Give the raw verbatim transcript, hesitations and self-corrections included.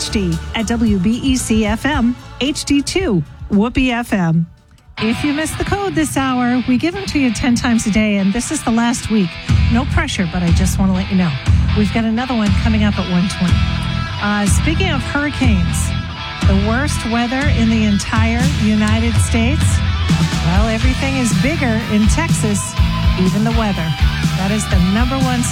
H D at W B E C F M, H D two, Whoopee F M. If you missed the code this hour, we give them to you ten times a day, and this is the last week. No pressure, but I just want to let you know. We've got another one coming up at one twenty. Uh, speaking of hurricanes, the worst weather in the entire United States. Well, everything is bigger in Texas, even the weather. That is the number one